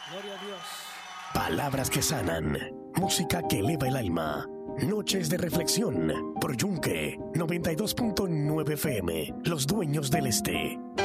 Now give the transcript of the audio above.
Gloria a Dios. Palabras que sanan, música que eleva el alma. Noches de reflexión por Yunque 92.9 FM, Los Dueños del Este.